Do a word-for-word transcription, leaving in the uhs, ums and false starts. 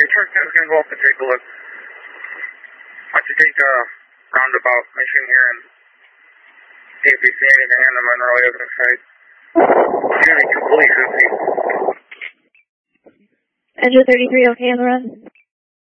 the truck is going to go up and take a look. Why don't you take a roundabout mission here and see if you see anything on the Monroe Avenue side. It's really completely empty. Engine thirty-three, okay on the run?